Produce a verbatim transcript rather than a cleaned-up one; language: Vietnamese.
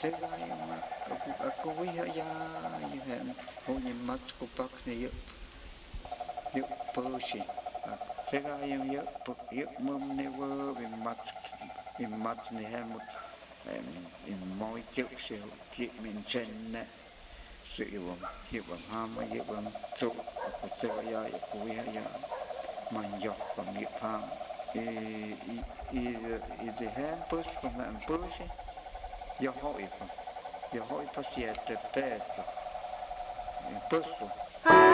sẽ gai mà aku aku với ya như hẹn cô nhìn mắt cô bác này yếu yếu bơ xì sẽ gai em yếu bực yếu mâm này vơ vì mắt vì mắt này hẹn một em môi chịu siêu chịu mình chân nè sự bằng sự bằng ham mà yếu bằng số aku sẽ gai ya aku với ya mà dọc bằng nghiệp ham e e e de hẹn bớt còn hẹn bớt xí yo hỏi pa yo hỏi pa siete peso peso